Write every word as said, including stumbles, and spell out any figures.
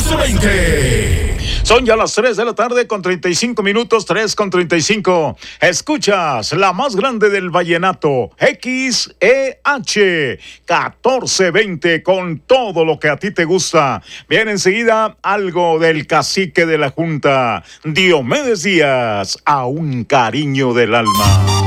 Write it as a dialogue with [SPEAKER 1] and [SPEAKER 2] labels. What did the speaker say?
[SPEAKER 1] veinte.
[SPEAKER 2] Son ya las tres de la tarde con treinta y cinco minutos, tres con treinta y cinco. Escuchas la más grande del vallenato, X E H catorce veinte, con todo lo que a ti te gusta. Viene enseguida algo del cacique de la Junta, Diomedes Díaz, a un cariño del alma.